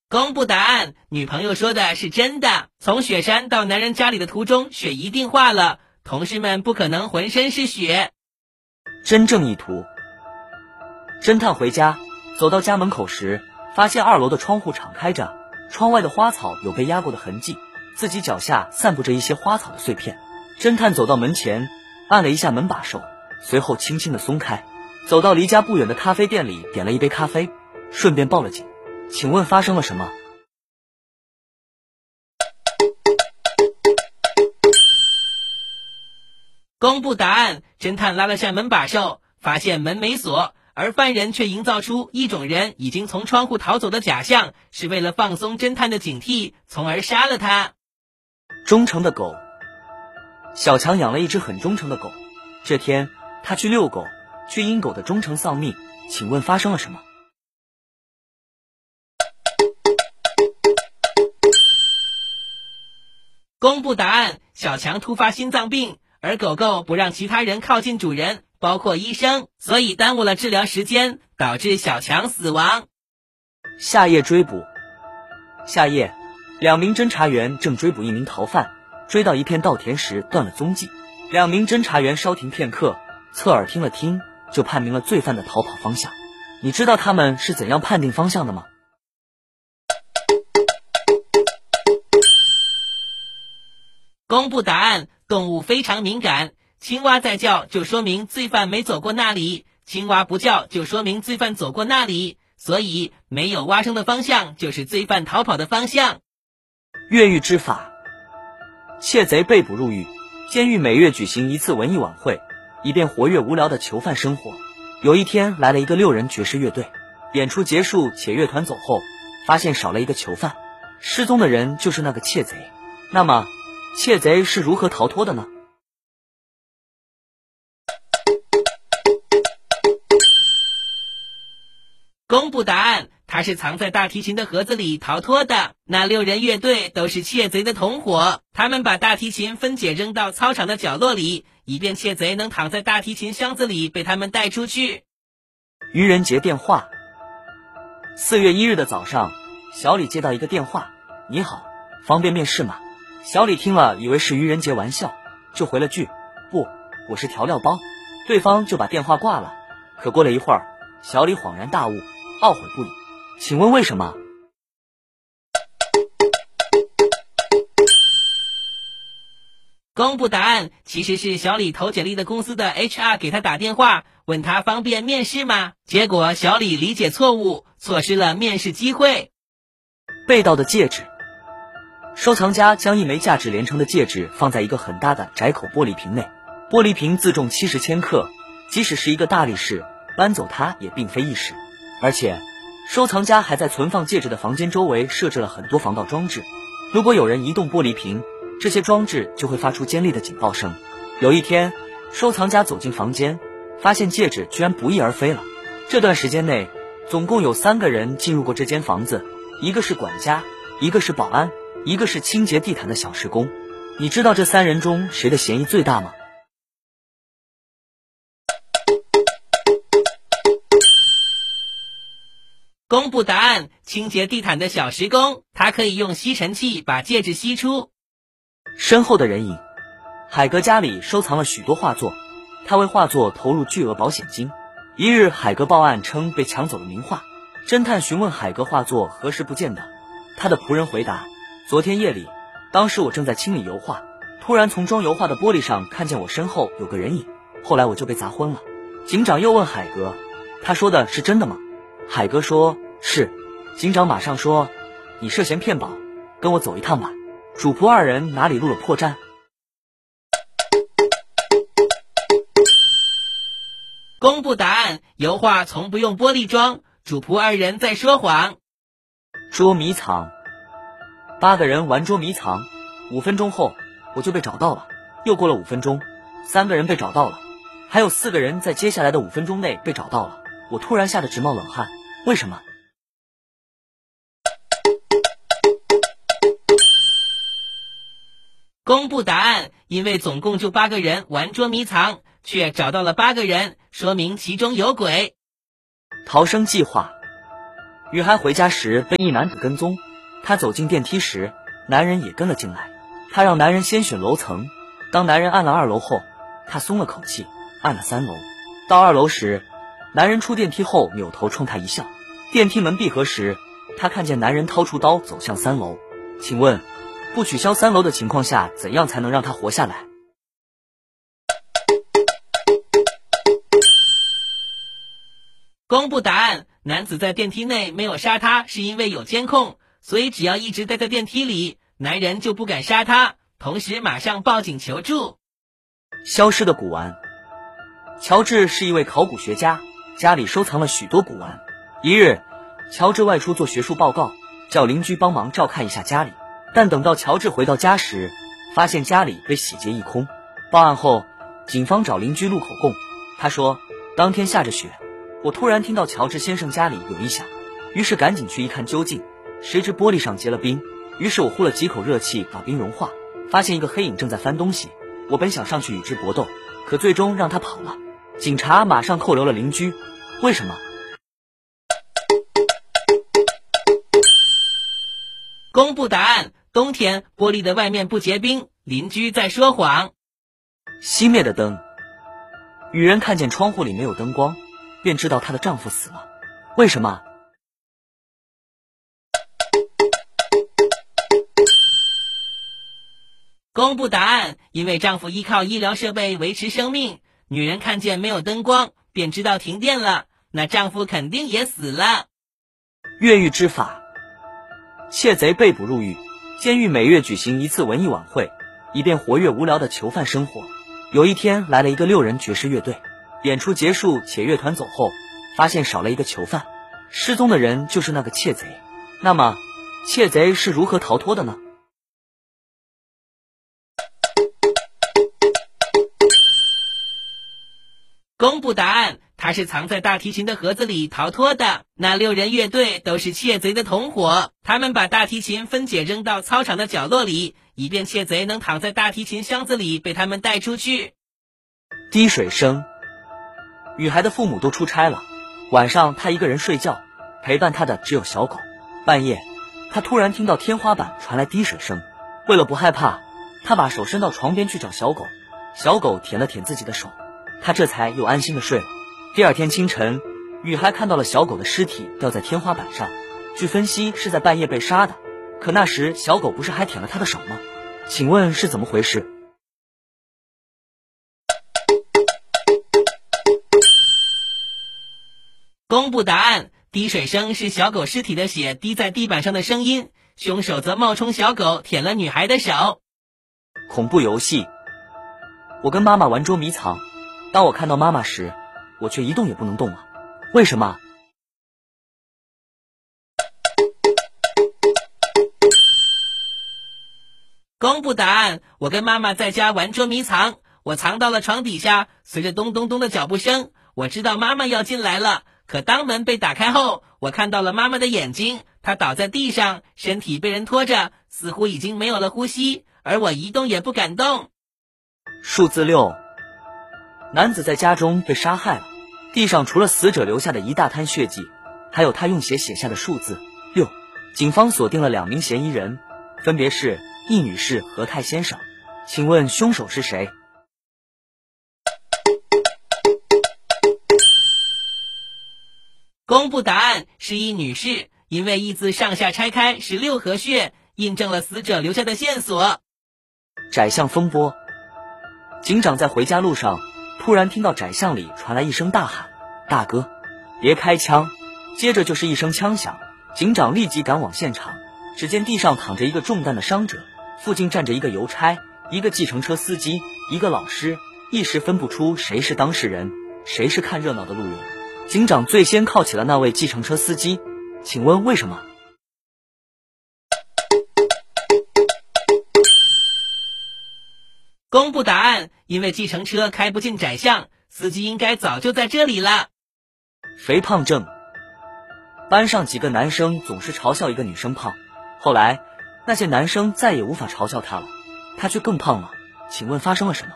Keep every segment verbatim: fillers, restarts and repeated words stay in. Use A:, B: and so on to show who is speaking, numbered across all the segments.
A: 公布答案，女朋友说的是真的。从雪山到男人家里的途中，雪一定化了，同事们不可能浑身是雪。
B: 真正意图。侦探回家，走到家门口时，发现二楼的窗户敞开着，窗外的花草有被压过的痕迹，自己脚下散布着一些花草的碎片。侦探走到门前，按了一下门把手，随后轻轻地松开，走到离家不远的咖啡店里，点了一杯咖啡，顺便报了警。请问发生了什么？
A: 公布答案，侦探拉了下门把手，发现门没锁，而犯人却营造出一种人已经从窗户逃走的假象，是为了放松侦探的警惕，从而杀了他。
B: 忠诚的狗。小强养了一只很忠诚的狗，这天他去遛狗，却因狗的忠诚丧命，请问发生了什么？
A: 公布答案，小强突发心脏病，而狗狗不让其他人靠近主人，包括医生，所以耽误了治疗时间，导致小强死亡。
B: 夏夜追捕。夏夜，两名侦查员正追捕一名逃犯，追到一片稻田时断了踪迹。两名侦查员稍停片刻，侧耳听了听，就判明了罪犯的逃跑方向。你知道他们是怎样判定方向的吗？
A: 公布答案，动物非常敏感，青蛙在叫就说明罪犯没走过那里，青蛙不叫就说明罪犯走过那里，所以没有蛙声的方向就是罪犯逃跑的方向。
B: 越狱之法。窃贼被捕入狱，监狱每月举行一次文艺晚会，以便活跃无聊的囚犯生活。有一天来了一个六人爵士乐队，演出结束且乐团走后，发现少了一个囚犯，失踪的人就是那个窃贼。那么窃贼是如何逃脱的呢？
A: 公布答案，他是藏在大提琴的盒子里逃脱的。那六人乐队都是窃贼的同伙，他们把大提琴分解扔到操场的角落里，以便窃贼能躺在大提琴箱子里被他们带出去。
B: 愚人节电话。四月一日的早上，小李接到一个电话，你好，方便面试吗？小李听了以为是愚人节玩笑，就回了句不，我是调料包，对方就把电话挂了。可过了一会儿，小李恍然大悟，懊悔不已。请问为什么？
A: 公布答案，其实是小李投简历的公司的 H R 给他打电话，问他方便面试吗？结果小李理解错误，错失了面试机会。
B: 被盗的戒指。收藏家将一枚价值连城的戒指放在一个很大的窄口玻璃瓶内，玻璃瓶自重七十千克，即使是一个大力士搬走它也并非易事。而且收藏家还在存放戒指的房间周围设置了很多防盗装置，如果有人移动玻璃瓶，这些装置就会发出尖利的警报声。有一天，收藏家走进房间，发现戒指居然不翼而飞了。这段时间内，总共有三个人进入过这间房子，一个是管家，一个是保安，一个是清洁地毯的小时工。你知道这三人中谁的嫌疑最大吗？
A: 公布答案，清洁地毯的小时工，他可以用吸尘器把戒指吸出。
B: 身后的人影。海格家里收藏了许多画作，他为画作投入巨额保险金。一日，海格报案称被抢走了名画，侦探询问海格画作何时不见的，他的仆人回答，昨天夜里，当时我正在清理油画，突然从装油画的玻璃上看见我身后有个人影，后来我就被砸昏了。警长又问海格，他说的是真的吗？海格说是。警长马上说，你涉嫌骗保，跟我走一趟吧。主仆二人哪里露了破绽？
A: 公布答案，油画从不用玻璃装，主仆二人在说谎。
B: 捉迷藏。八个人玩捉迷藏，五分钟后我就被找到了。又过了五分钟，三个人被找到了，还有四个人在接下来的五分钟内被找到了。我突然吓得直冒冷汗，为什么？
A: 公布答案，因为总共就八个人玩捉迷藏，却找到了八个人，说明其中有鬼。
B: 逃生计划。 雨涵回家时被一男子跟踪，她走进电梯时，男人也跟了进来。她让男人先选楼层，当男人按了二楼后，她松了口气，按了三楼。到二楼时，男人出电梯后扭头冲她一笑。电梯门闭合时，她看见男人掏出刀走向三楼。请问，不取消三楼的情况下，怎样才能让他活下来？
A: 公布答案，男子在电梯内没有杀他，是因为有监控，所以只要一直待在电梯里，男人就不敢杀他，同时马上报警求助。
B: 消失的古玩。乔治是一位考古学家，家里收藏了许多古玩。一日，乔治外出做学术报告，叫邻居帮忙照看一下家里，但等到乔治回到家时，发现家里被洗劫一空。报案后，警方找邻居录口供，他说当天下着雪，我突然听到乔治先生家里有异响，于是赶紧去一看究竟，谁知玻璃上结了冰，于是我呼了几口热气把冰融化，发现一个黑影正在翻东西，我本想上去与之搏斗，可最终让他跑了。警察马上扣留了邻居，为什么？
A: 公布答案，冬天玻璃的外面不结冰，邻居在说谎。
B: 熄灭的灯。女人看见窗户里没有灯光，便知道她的丈夫死了，为什么？
A: 公布答案，因为丈夫依靠医疗设备维持生命，女人看见没有灯光，便知道停电了，那丈夫肯定也死了。
B: 越狱之法。窃贼被捕入狱，监狱每月举行一次文艺晚会，以便活跃无聊的囚犯生活。有一天来了一个六人爵士乐队，演出结束且乐团走后，发现少了一个囚犯，失踪的人就是那个窃贼。那么窃贼是如何逃脱的呢？
A: 公布答案，他是藏在大提琴的盒子里逃脱的。那六人乐队都是窃贼的同伙，他们把大提琴分解扔到操场的角落里，以便窃贼能躺在大提琴箱子里被他们带出去。
B: 滴水声。雨孩的父母都出差了，晚上他一个人睡觉，陪伴他的只有小狗。半夜，他突然听到天花板传来滴水声，为了不害怕，他把手伸到床边去找小狗，小狗舔了舔自己的手，他这才又安心的睡了。第二天清晨，雨孩看到了小狗的尸体掉在天花板上，据分析是在半夜被杀的，可那时小狗不是还舔了他的手吗？请问是怎么回事？
A: 公布答案，滴水声是小狗尸体的血滴在地板上的声音，凶手则冒充小狗舔了女孩的手。
B: 恐怖游戏。我跟妈妈玩捉迷藏，当我看到妈妈时，我却一动也不能动了，为什么？
A: 公布答案，我跟妈妈在家玩捉迷藏，我藏到了床底下，随着咚咚咚的脚步声，我知道妈妈要进来了，可当门被打开后，我看到了妈妈的眼睛，她倒在地上，身体被人拖着，似乎已经没有了呼吸，而我一动也不敢动。
B: 数字六。男子在家中被杀害了，地上除了死者留下的一大滩血迹，还有他用血写下的数字六。警方锁定了两名嫌疑人，分别是易女士和泰先生，请问凶手是谁？
A: 公布答案，是易女士，因为易字上下拆开是六合穴，印证了死者留下的线索。
B: 窄巷风波。警长在回家路上突然听到窄巷里传来一声大喊：大哥，别开枪！接着就是一声枪响，警长立即赶往现场，只见地上躺着一个中弹的伤者，附近站着一个邮差，一个计程车司机，一个老师，一时分不出谁是当事人，谁是看热闹的路人。警长最先铐起了那位计程车司机，请问为什么？
A: 公布答案，因为计程车开不进窄巷，司机应该早就在这里了。
B: 肥胖症。班上几个男生总是嘲笑一个女生胖，后来那些男生再也无法嘲笑她了，她却更胖了，请问发生了什么？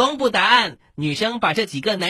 A: 公布答案，女生把这几个男